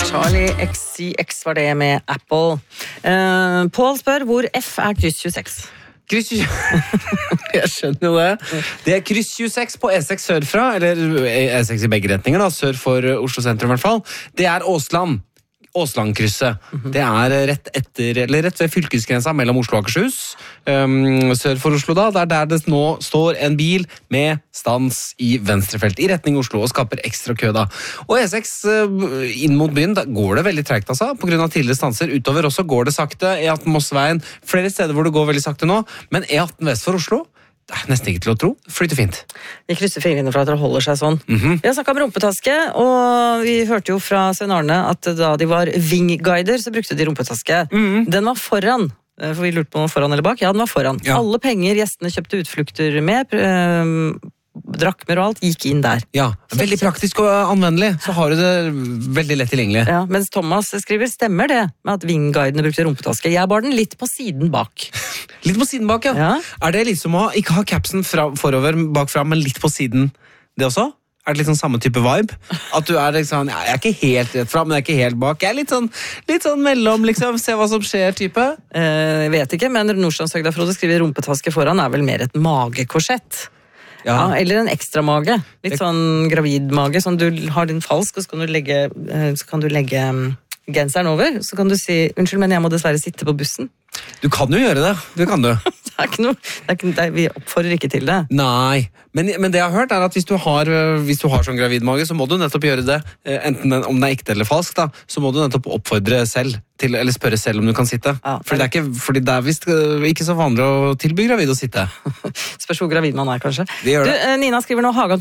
Charlie XCX var det med Apple. Paul spør hvor F kryss 26. Kryss 26. Jeg skjønner jo det. Det kryss 26 på E6 sørfra, eller E6 i begge retninger, da, sør for Oslo sentrum i hvert fall. Det Åsland. Åslandkrysset. Det rett ved fylkesgrensa mellom Oslo og Akershus, sør for Oslo da, der det nå står en bil med stans i venstrefelt i retning Oslo og skaper ekstra kø da. Og E6 inn mot byen, da går det veldig tregt altså, på grunn av tidligere stanser. Utover også går det sakte, E18 Mosseveien, flere steder hvor det går veldig sakte nå, men E18 vest for Oslo, det nesten ikke til å tro. Flyter fint. Vi krysser fingrene for at det holder seg sånn. Vi har snakket om rumpetaske, og vi hørte jo fra Svein Arne at da de var Ving-guider, så brukte de rumpetaske. Den var foran. For vi lurte på om den var foran eller bak. Ja, den var foran. Ja. Alle penger gjestene kjøpte utflukter med, drakmer og alt, gikk inn der. Ja, veldig praktisk og anvendelig. Så har du det veldig lett tilgjengelig. Ja, mens Thomas skriver, stemmer det med at Ving-guidene brukte rumpetaske? Jeg bar den litt på siden bak. Litt på siden bak, ja. Det liksom å ikke ha capsen forover bakfra, men litt på siden det også? Det litt sånn samme type vibe? At du liksom, jeg ikke helt rett fra, men jeg ikke helt bak. Jeg litt sånn mellom, liksom, se hva som skjer type. Jeg vet ikke, men Nordstrandsøgda Frode skriver rumpetaske foran vel mer et magekorsett. Ja, eller en ekstra mage. Litt sånn gravidmage, sånn du har din falsk, og så kan du legge genseren over, så kan du si, unnskyld, men jeg må dessverre sitte på bussen. Du kan jo gjøre det, det kan du. Vi oppfordrer ikke til det. Nei, men det jeg har hørt at hvis du har sånn gravidmage, så må du nettopp gjøre det, enten om det er ekte eller falsk, da, så må du nettopp oppfordre selv, eller spørre selv om du kan sitte. Ja, fordi det visst ikke så vanlig å tilby gravid å sitte. Spørs hvor gravid man kanskje. Det gjør det. Nina skriver nå, Hagan